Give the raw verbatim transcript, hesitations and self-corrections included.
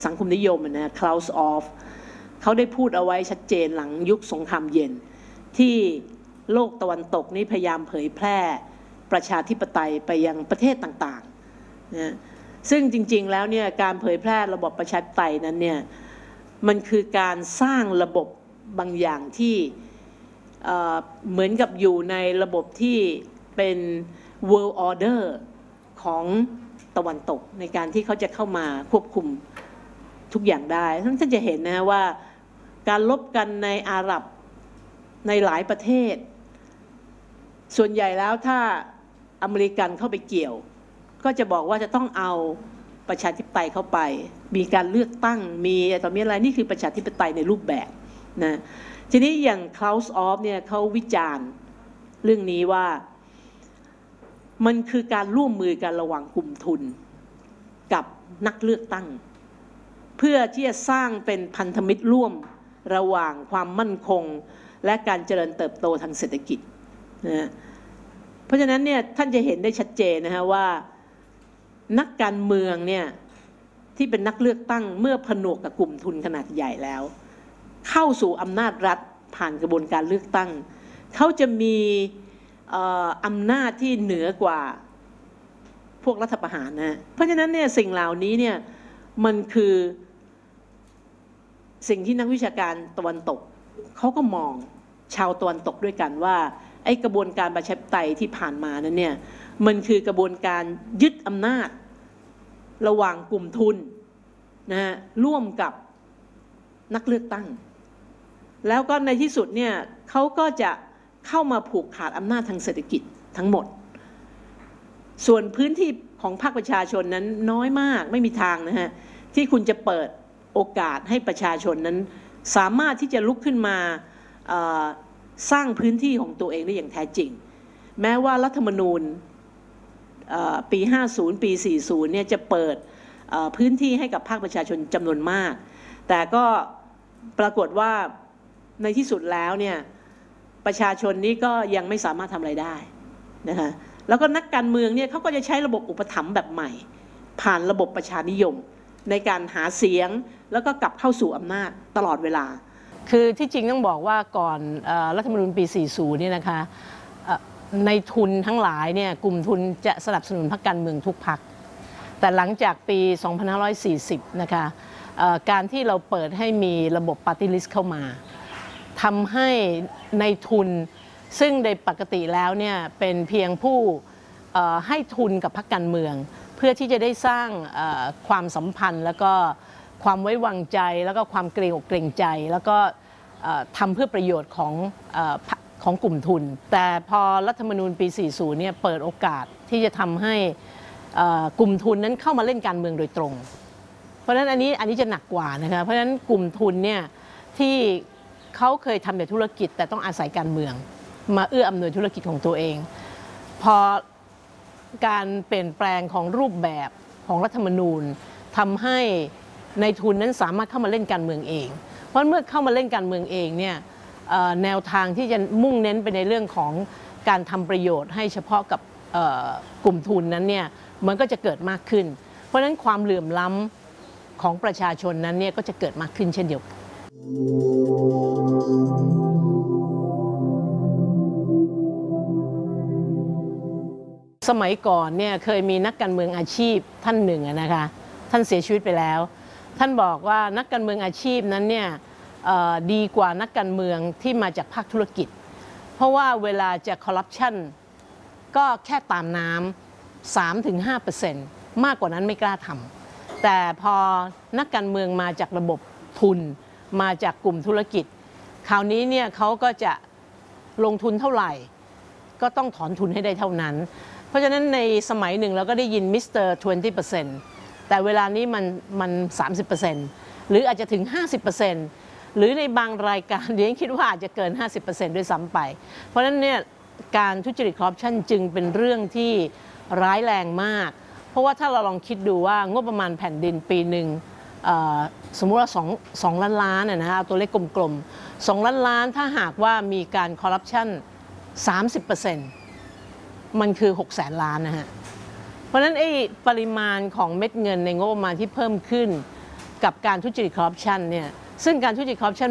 สังคมนิยมนะคลาวส์ออฟเขาได้พูดเอาไว้ชัดเจนหลังยุคสงครามเย็นที่โลกตะวันตกนี้พยายามเผยแพร่ประชาธิปไตยไปยังประเทศต่างๆนะซึ่งจริงๆแล้วเนี่ยการเผยแพร่ระบบประชาธิปไตยนั้นเนี่ยมันคือการสร้างระบบบางอย่างที่เหมือนกับอยู่ในระบบที่เป็น world order ของตะวันตกในการที่เขาจะเข้ามาควบคุมทุกอย่างได้ท่านจะเห็นนะว่าการลบกันในอาหรับในหลายประเทศส่วนใหญ่แล้วถ้าอเมริกันเข้าไปเกี่ยวก็จะบอกว่าจะต้องเอาประชาธิปไตยเข้าไปมีการเลือกตั้งมีต่อมีอะไรนี่คือประชาธิปไตยในรูปแบบนะทีนี้อย่างคลาวส์ออฟเนี่ยเขาวิจารณ์เรื่องนี้ว่ามันคือการร่วมมือกันระหว่างกลุ่มทุนกับนักเลือกตั้งเพื่อที่จะสร้างเป็นพันธมิตรร่วมระหว่างความมั่นคงและการเจริญเติบโตทางเศรษฐกิจนะเพราะฉะนั้นเนี่ยท่านจะเห็นได้ชัดเจนนะฮะว่านักการเมืองเนี่ยที่เป็นนักเลือกตั้งเมื่อผนวกกับกลุ่มทุนขนาดใหญ่แล้วเข้าสู่อำนาจรัฐผ่านกระบวนการเลือกตั้งเขาจะมีอำนาจที่เหนือกว่าพวกรัฐประหารนะเพราะฉะนั้นเนี่ยสิ่งเหล่านี้เนี่ยมันคือสิ่งที่นักวิชาการตะวันตกเขาก็มองชาวตะวันตกด้วยกันว่าไอ้กระบวนการประชาธิปไตยที่ผ่านมานั้นเนี่ยมันคือกระบวนการยึดอำนาจระหว่างกลุ่มทุนนะฮะร่วมกับนักเลือกตั้งแล้วก็ในที่สุดเนี่ยเขาก็จะเข้ามาผูกขาดอำนาจทางเศรษฐกิจทั้งหมดส่วนพื้นที่ของภาคประชาชนนั้นน้อยมากไม่มีทางนะฮะที่คุณจะเปิดโอกาสให้ประชาชนนั้นสามารถที่จะลุกขึ้นมาสร้างพื้นที่ของตัวเองได้อย่างแท้จริงแม้ว่ารัฐธรรมนูญปีห้าสิบปีสี่สิบเนี่ยจะเปิดพื้นที่ให้กับภาคประชาชนจำนวนมากแต่ก็ปรากฏว่าในที่สุดแล้วเนี่ยประชาชนนี้ก็ยังไม่สามารถทำอะไรได้นะคะแล้วก็นักการเมืองเนี่ยเขาก็จะใช้ระบบอุปถัมภ์แบบใหม่ผ่านระบบประชานิยมในการหาเสียงแล้วก็กลับเข้าสู่อำนาจตลอดเวลาคือที่จริงต้องบอกว่าก่อนรัฐธรรมนูญปีสี่สิบเนี่ยนะคะในทุนทั้งหลายเนี่ยกลุ่มทุนจะสนับสนุนพรรคการเมืองทุกพรรคแต่หลังจากปีสองพันห้าร้อยสี่สิบนะคะการที่เราเปิดให้มีระบบปาร์ตี้ลิสต์เข้ามาทำให้ในทุนซึ่งในปกติแล้วเนี่ยเป็นเพียงผู้ให้ทุนกับพรรคการเมืองเพื่อที่จะได้สร้างความสัมพันธ์แล้วก็ความไว้วางใจแล้วก็ความเกรงอกเกรงใจแล้วก็ทำเพื่อประโยชน์ของของกลุ่มทุนแต่พอรัฐธรรมนูญปีสี่สิบเนี่ยเปิดโอกาสที่จะทำให้กลุ่มทุนนั้นเข้ามาเล่นการเมืองโดยตรงเพราะฉะนั้นอันนี้อันนี้จะหนักกว่านะคะเพราะฉะนั้นกลุ่มทุนเนี่ยที่เขาเคยทำแต่ธุรกิจแต่ต้องอาศัยการเมืองมาเอื้ออำนวยธุรกิจของตัวเองพอการเปลี่ยนแปลงของรูปแบบของรัฐธรรมนูญทำให้ในทุนนั้นสามารถเข้ามาเล่นการเมืองเองเพราะเมื่อเข้ามาเล่นการเมืองเองเนี่ยแนวทางที่จะมุ่งเน้นไปในเรื่องของการทำประโยชน์ให้เฉพาะกับกลุ่มทุนนั้นเนี่ยมันก็จะเกิดมากขึ้นเพราะฉะนั้นความเหลื่อมล้ำของประชาชนนั้นเนี่ยก็จะเกิดมากขึ้นเช่นเดียวกันสมัยก่อนเนี่ยเคยมีนักการเมืองอาชีพท่านหนึ่งนะคะท่านเสียชีวิตไปแล้วท่านบอกว่านักการเมืองอาชีพนั้นเนี่ยดีกว่านักการเมืองที่มาจากภาคธุรกิจเพราะว่าเวลาจะคอร์รัปชันก็แค่ตามน้ำ สามถึงห้าเปอร์เซ็นต์ มากกว่านั้นไม่กล้าทำแต่พอนักการเมืองมาจากระบบทุนมาจากกลุ่มธุรกิจคราวนี้เนี่ยเขาก็จะลงทุนเท่าไหร่ก็ต้องถอนทุนให้ได้เท่านั้นเพราะฉะนั้นในสมัยหนึ่งเราก็ได้ยินมิสเตอร์ ยี่สิบเปอร์เซ็นต์ แต่เวลานี้มันมัน สามสิบเปอร์เซ็นต์ หรืออาจจะถึง ห้าสิบเปอร์เซ็นต์ หรือในบางรายการเดี๋ยวคิดว่าอาจจะเกิน ห้าสิบเปอร์เซ็นต์ ด้วยซ้ำไปเพราะฉะนั้นเนี่ยการทุจริตคอร์รัปชันจึงเป็นเรื่องที่ร้ายแรงมากเพราะว่าถ้าเราลองคิดดูว่างบประมาณแผ่นดินปีหนึ่งสมมุติว่าสองล้านล้านนะฮะตัวเลขกลมๆสองล้านล้านถ้าหากว่ามีการคอร์รัปชัน สามสิบเปอร์เซ็นต์ มันคือหกแสนล้านนะฮะเพราะฉะนั้นไอ้ปริมาณของเม็ดเงินในงบประมาณที่เพิ่มขึ้นกับการทุจริตคอร์รัปชันเนี่ยซึ่งการทุจริตคอร์รัปชัน